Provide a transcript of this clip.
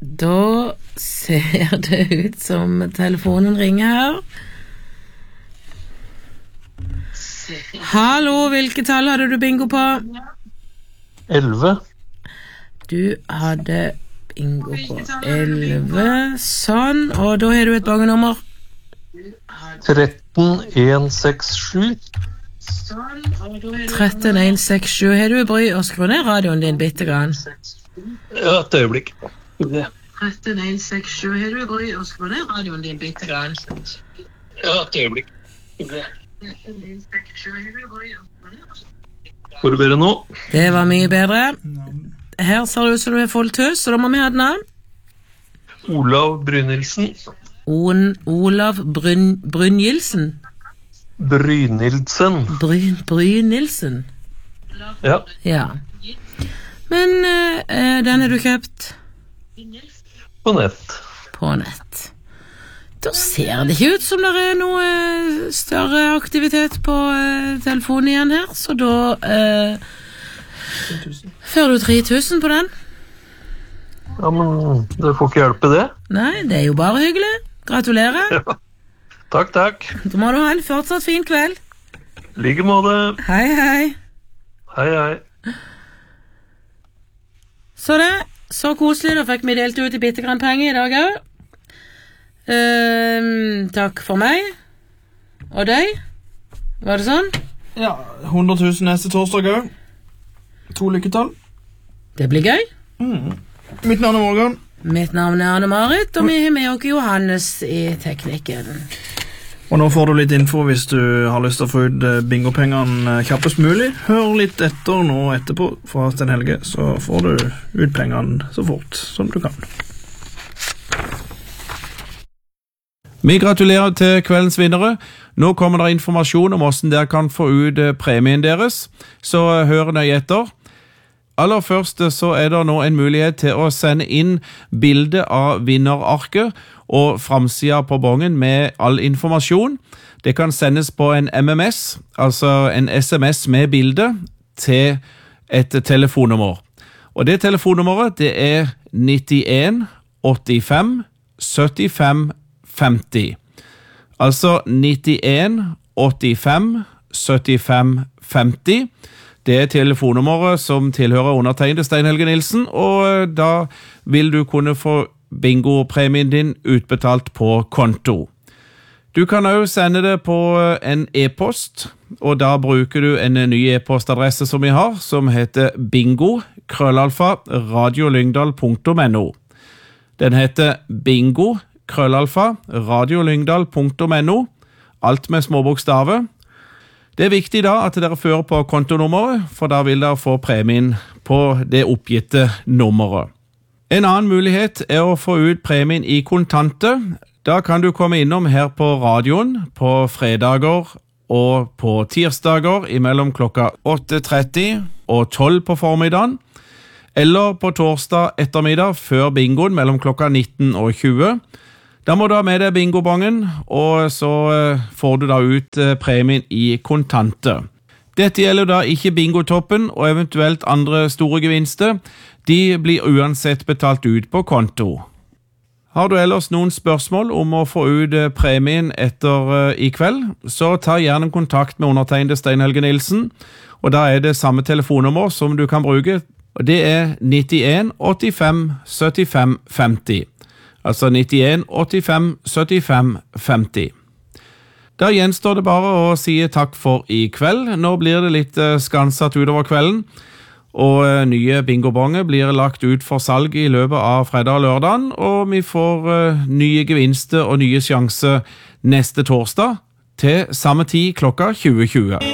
Da ser det ut som telefonen ringer her. Hallo, hvilke tall hadde du bingo på? 11. Du hadde bingo på 11, sånn, og da har du et bangenummer. 13167. 13167, har du bry å skru ned radioen din bitte grann? Ja, et øyeblikk. 13167, har du bry å skru ned radioen din bitte grann? Ja, et øyeblikk. Hvor er det nå? Det var mye bedre. Her ser det ut som du er fullt hus, så da må vi ha et navn. Olav Brynildsen. Olav Brynildsen. Brynildsen. Brynildsen. Ja. Ja. Men den har du kjøpt? På nett. På nett. Da ser det ikke ut som det er noe større aktivitet på telefonen igjen her, så da fører du 3000 på den. Ja, men det får ikke hjelpe det. Nei, det er jo bare hyggelig. Gratulerer. Ja. Takk. Da må du ha en fortsatt fin kveld. Like måte. Hei, hei. Hei. Så det, så koselig, da fikk vi delt ut i bittegrann penger i dag også. Takk for meg. Og deg? Var det sånn? Ja, 100 000 neste torsdag også. 2 lykketall. Det blir gøy. Mitt navn er Morgan. Mitt navn er Anne-Marit, og vi har med oss Johannes i teknikken. Og nå får du litt info hvis du har lyst til å få ut bingopengene kjappest mulig. Hør litt etter nå etterpå fra Sten Helge, så får du ut pengene så fort som du kan. Vi gratulerer til kveldens vinnere. Nå kommer det informasjon om hvordan dere kan få ut premien deres, så hør nøye etter. Aller først så er det nå en mulighet til å sende inn bilde av vinnerarket og framsida på bongen med all informasjon. Det kan sendes på en MMS, altså en SMS med bilde, til et telefonnummer. Og det telefonnummeret det er 91 85 75 50. Altså 91 85 75 50. Det er telefonnummeret som tilhører undertegnede Stein Helge Nilsen, og da vil du kunne få bingopremien din utbetalt på konto. Du kan også sende det på en e-post, og da bruker du en ny e-postadresse som vi har, som heter bingo@radiolyngdal.no. Den heter bingo@radiolyngdal.no, alt med små bokstaver. Det er viktig da at dere fører på kontonummeret, for da vil dere få premien på det oppgitte nummeret. En annen mulighet er å få ut premien i kontanter. Da kan du komme innom her på radioen på fredager og på tirsdager imellom klokka 8:30 og 12 på formiddagen, eller på torsdag ettermiddag før bingoen mellom klokka 19 og 20. Da må du ha med deg bingobongen, og så får du da ut premien i kontanter. Dette gjelder da ikke bingotoppen og eventuelt andre store gevinster. De blir uansett betalt ut på konto. Har du ellers noen spørsmål om å få ut premien etter i kveld, så ta gjerne kontakt med undertegnede Stein Helge Nilsen, og da er det samme telefonnummer som du kan bruke, og det er 91 85 75 50. Altså 91 85 75 50. Da gjenstår det bare å si takk for i kveld. Nå blir det litt skansatt utover kvelden, og nye bingobonger blir lagt ut for salg i løpet av fredag og lørdagen, og vi får nye gevinster og nye sjanser neste torsdag til samme tid klokka 20:20.